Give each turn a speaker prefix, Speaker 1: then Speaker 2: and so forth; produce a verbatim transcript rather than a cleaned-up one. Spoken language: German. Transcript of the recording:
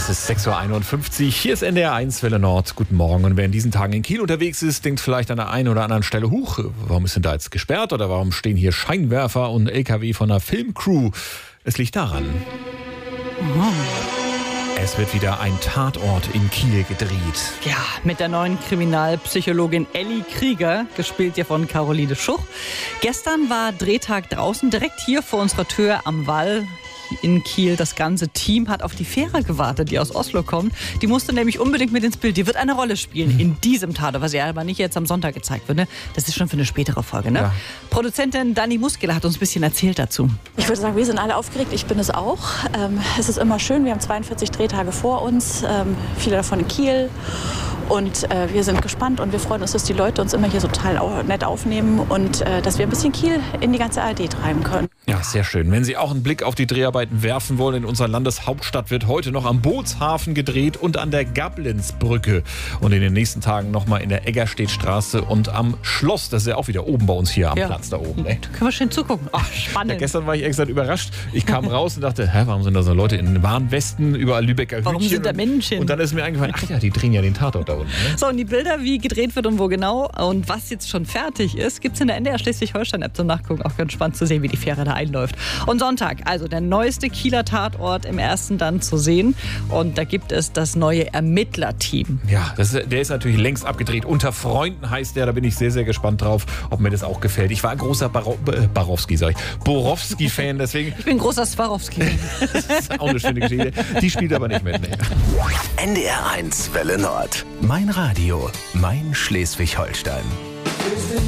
Speaker 1: ist sechs Uhr einundfünfzig. Hier ist N D R eins Welle Nord. Guten Morgen. Und wer in diesen Tagen in Kiel unterwegs ist, denkt vielleicht an der einen oder anderen Stelle, huch, warum ist denn da jetzt gesperrt? Oder warum stehen hier Scheinwerfer und L K W von einer Filmcrew? Es liegt daran.
Speaker 2: Oh.
Speaker 1: Es wird wieder ein Tatort in Kiel gedreht.
Speaker 2: Ja, mit der neuen Kriminalpsychologin Elli Krieger, gespielt ja von Caroline Schuch. Gestern war Drehtag draußen, direkt hier vor unserer Tür am Wall in Kiel. Das ganze Team hat auf die Fähre gewartet, die aus Oslo kommt. Die musste nämlich unbedingt mit ins Bild. Die wird eine Rolle spielen mhm. in diesem Tatort, was ja aber nicht jetzt am Sonntag gezeigt wird. Ne? Das ist schon für eine spätere Folge. Ne? Ja. Produzentin Dani Muskela hat uns ein bisschen erzählt dazu.
Speaker 3: Ich würde sagen, wir sind alle aufgeregt. Ich bin es auch. Ähm, es ist immer schön. Wir haben zweiundvierzig Drehtage vor uns, ähm, viele davon in Kiel. Und äh, wir sind gespannt und wir freuen uns, dass die Leute uns immer hier so total au- nett aufnehmen und äh, dass wir ein bisschen Kiel in die ganze A R D treiben können.
Speaker 1: Ja, sehr schön. Wenn Sie auch einen Blick auf die Dreharbeiten werfen wollen, in unserer Landeshauptstadt wird heute noch am Bootshafen gedreht und an der Gablenzbrücke. Und in den nächsten Tagen nochmal in der Eggerstedtstraße und am Schloss. Das ist ja auch wieder oben bei uns hier am
Speaker 2: ja.
Speaker 1: Platz da oben. Ne?
Speaker 2: Da können wir schön zugucken. Ach, spannend.
Speaker 1: Ja, gestern war ich extra überrascht. Ich kam raus und dachte, hä, warum sind da so Leute in Warnwesten, überall Lübecker Hütchen?
Speaker 2: Warum sind da Menschen?
Speaker 1: Und dann ist mir eingefallen, ach ja, die drehen ja den Tatort da unten. Ne?
Speaker 2: So, und die Bilder, wie gedreht wird und wo genau und was jetzt schon fertig ist, gibt es in der N D R Schleswig-Holstein-App zum Nachgucken. Auch ganz spannend zu sehen, wie die Fähre da einläuft. Und Sonntag, also der neueste Kieler Tatort im ersten dann zu sehen. Und da gibt es das neue Ermittlerteam.
Speaker 1: Ja, das ist, der ist natürlich längst abgedreht. Unter Freunden heißt der, da bin ich sehr, sehr gespannt drauf, ob mir das auch gefällt. Ich war ein großer Baro- äh, Barowski, sag ich, Borowski-Fan, deswegen...
Speaker 2: Ich bin ein großer Swarovski.
Speaker 1: Das ist auch eine schöne Geschichte. Die spielt aber nicht mit. Nee.
Speaker 4: N D R eins Welle Nord. Mein Radio, mein Schleswig-Holstein.